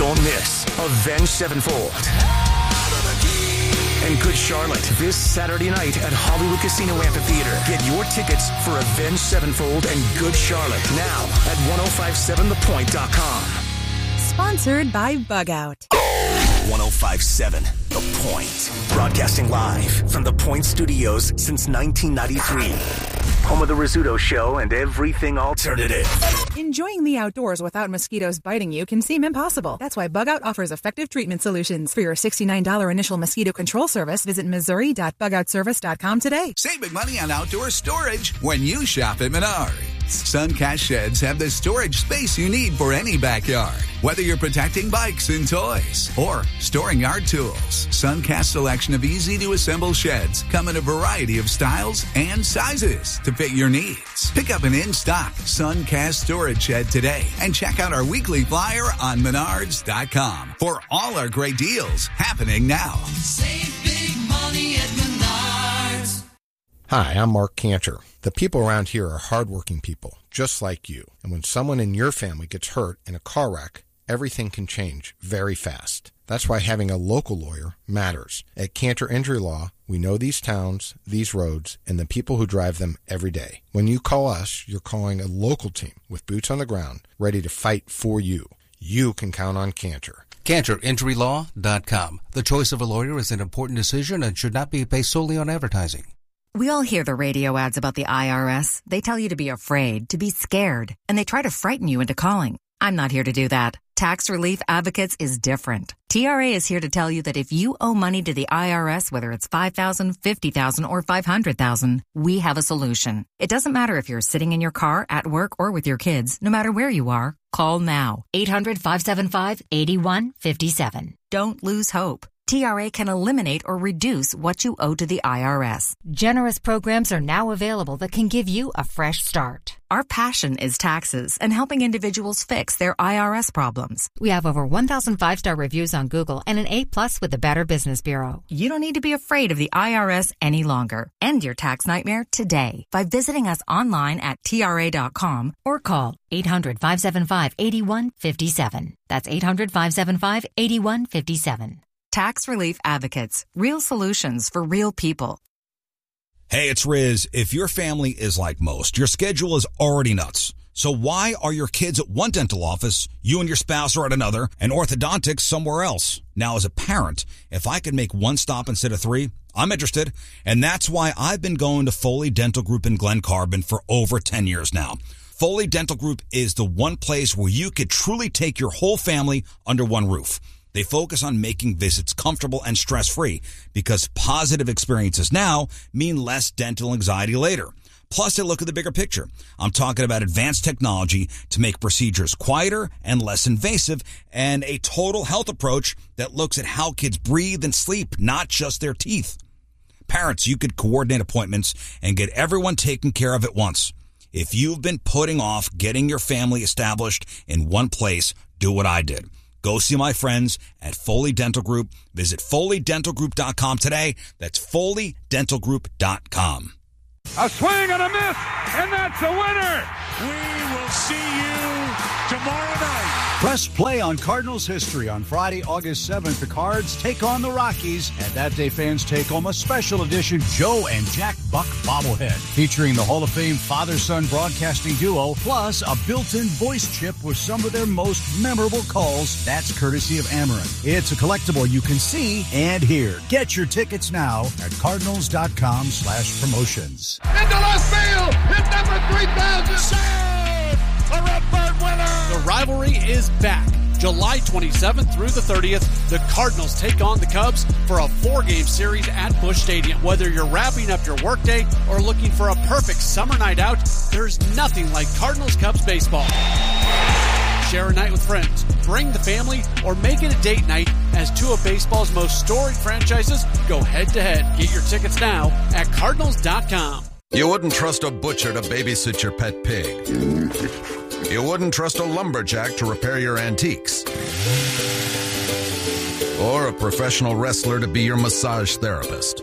Don't miss Avenged Sevenfold and Good Charlotte this Saturday night at Hollywood Casino Amphitheater. Get your tickets for Avenged Sevenfold and Good Charlotte now at 1057thepoint.com. Sponsored by Bug Out. 1057 The Point. Broadcasting live from The Point Studios since 1993. Home of The Rizzuto Show and everything alternative. Enjoying the outdoors without mosquitoes biting you can seem impossible. That's why Bug Out offers effective treatment solutions. For your $69 initial mosquito control service, visit Missouri.bugoutservice.com today. Save big money on outdoor storage when you shop at Menards. Suncast sheds have the storage space you need for any backyard. Whether you're protecting bikes and toys or storing yard tools, Suncast's selection of easy-to-assemble sheds come in a variety of styles and sizes to fit your needs. Pick up an in-stock Suncast storage shed today and check out our weekly flyer on Menards.com for all our great deals happening now. Save big money at Menards. Hi, I'm Mark Cantor. The people around here are hardworking people, just like you. And when someone in your family gets hurt in a car wreck, everything can change very fast. That's why having a local lawyer matters. At Cantor Injury Law, we know these towns, these roads, and the people who drive them every day. When you call us, you're calling a local team with boots on the ground, ready to fight for you. You can count on Cantor. CantorInjuryLaw.com. The choice of a lawyer is an important decision and should not be based solely on advertising. We all hear the radio ads about the IRS. They tell you to be afraid, to be scared, and they try to frighten you into calling. I'm not here to do that. Tax Relief Advocates is different. TRA is here to tell you that if you owe money to the IRS, whether it's $5,000, $50,000, or $500,000, we have a solution. It doesn't matter if you're sitting in your car, at work, or with your kids. No matter where you are, call now. 800-575-8157. Don't lose hope. TRA can eliminate or reduce what you owe to the IRS. Generous programs are now available that can give you a fresh start. Our passion is taxes and helping individuals fix their IRS problems. We have over 1,000 5-star reviews on Google and an A+ with the Better Business Bureau. You don't need to be afraid of the IRS any longer. End your tax nightmare today by visiting us online at TRA.com or call 800-575-8157. That's 800-575-8157. Tax Relief Advocates. Real solutions for real people. Hey, it's Riz. If your family is like most, your schedule is already nuts. So why are your kids at one dental office, you and your spouse are at another, and orthodontics somewhere else? Now, as a parent, if I could make one stop instead of three, I'm interested. And that's why I've been going to Foley Dental Group in Glen Carbon for over 10 years now. Foley Dental Group is the one place where you could truly take your whole family under one roof. They focus on making visits comfortable and stress-free because positive experiences now mean less dental anxiety later. Plus, they look at the bigger picture. I'm talking about advanced technology to make procedures quieter and less invasive, and a total health approach that looks at how kids breathe and sleep, not just their teeth. Parents, you could coordinate appointments and get everyone taken care of at once. If you've been putting off getting your family established in one place, do what I did. Go see my friends at Foley Dental Group. Visit FoleyDentalGroup.com today. That's FoleyDentalGroup.com. A swing and a miss, and that's a winner. We will see you tomorrow night. Press play on Cardinals history. On Friday, August 7th, the Cards take on the Rockies, and that day fans take home a special edition Joe and Jack Buck bobblehead featuring the Hall of Fame father-son broadcasting duo, plus a built-in voice chip with some of their most memorable calls. That's courtesy of Amarin. It's a collectible you can see and hear. Get your tickets now at Cardinals.com/promotions. Into left field, hit number 3,000. Save! A Redbird winner! The rivalry is back. July 27th through the 30th, the Cardinals take on the Cubs for a 4-game series at Busch Stadium. Whether you're wrapping up your workday or looking for a perfect summer night out, there's nothing like Cardinals-Cubs baseball. Share a night with friends, bring the family, or make it a date night as two of baseball's most storied franchises go head-to-head. Get your tickets now at Cardinals.com. You wouldn't trust a butcher to babysit your pet pig. You wouldn't trust a lumberjack to repair your antiques. Or a professional wrestler to be your massage therapist.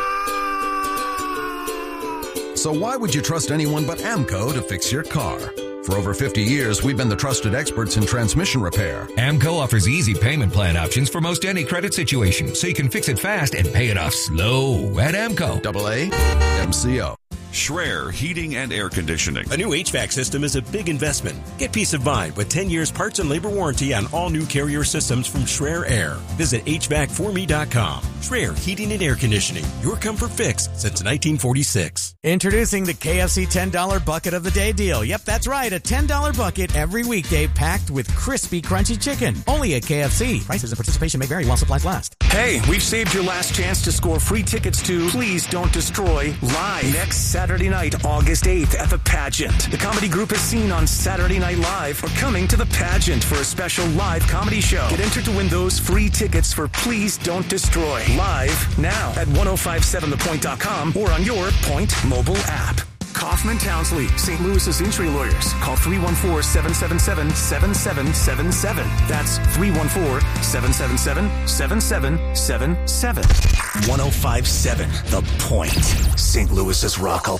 So why would you trust anyone but AMCO to fix your car? For over 50 years, we've been the trusted experts in transmission repair. AMCO offers easy payment plan options for most any credit situation, so you can fix it fast and pay it off slow at AMCO. AAMCO. Schreier Heating and Air Conditioning. A new HVAC system is a big investment. Get peace of mind with 10 years parts and labor warranty on all new Carrier systems from Schreier Air. Visit HVACforme.com. Schreier Heating and Air Conditioning. Your comfort fix since 1946. Introducing the KFC $10 Bucket of the Day deal. Yep, that's right. A $10 bucket every weekday packed with crispy, crunchy chicken. Only at KFC. Prices and participation may vary while supplies last. Hey, we've saved your last chance to score free tickets to Please Don't Destroy live next Saturday night, August 8th at the Pageant. The comedy group is seen on Saturday Night Live or coming to the Pageant for a special live comedy show. Get entered to win those free tickets for Please Don't Destroy live now at 1057thepoint.com or on your Point mobile app. Kaufman Townsley, St. Louis's injury lawyers. Call 314-777-7777. That's 314-777-7777. 1057 The Point, St. Louis's rock